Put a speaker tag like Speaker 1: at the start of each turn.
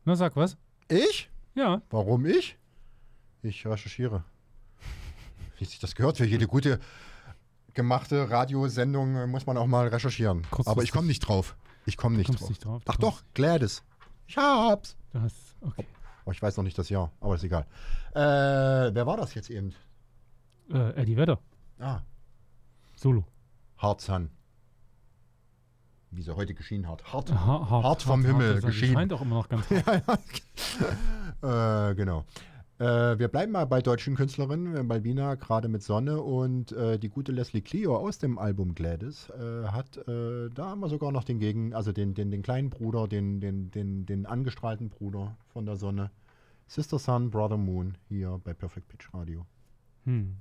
Speaker 1: Na, sag was.
Speaker 2: Ich?
Speaker 1: Ja.
Speaker 2: Warum ich? Ich recherchiere. Wie sich das gehört, für jede gute gemachte Radiosendung muss man auch mal recherchieren. Aber ich komme nicht drauf. Ich komme nicht drauf.
Speaker 1: Nicht drauf.
Speaker 2: Ach doch, Gladys. Ich hab's.
Speaker 1: Okay.
Speaker 2: Oh, ich weiß noch nicht das Jahr, aber ist egal. Wer war das jetzt eben?
Speaker 1: Eddie Vedder. Solo.
Speaker 2: Hard Sun. Wie sie heute geschienen hat. Hart vom Himmel geschienen.
Speaker 1: Scheint auch immer noch ganz hart.
Speaker 2: Genau. Wir bleiben mal bei deutschen Künstlerinnen, Balbina, gerade mit Sonne, und die gute Leslie Clio aus dem Album Gladys hat, da haben wir sogar noch den kleinen Bruder, den angestrahlten Bruder von der Sonne, Sister Sun, Brother Moon, hier bei Perfect Pitch Radio.